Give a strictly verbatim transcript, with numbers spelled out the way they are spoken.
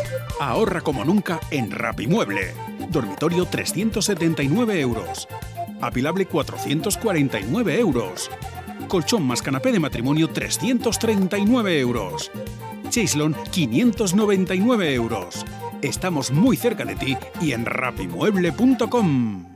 Ahorra como nunca en Rapimueble. Dormitorio trescientos setenta y nueve euros. Apilable cuatrocientos cuarenta y nueve euros. Colchón más canapé de matrimonio trescientos treinta y nueve euros. Chaislon quinientos noventa y nueve euros. Estamos muy cerca de ti y en rapimueble punto com.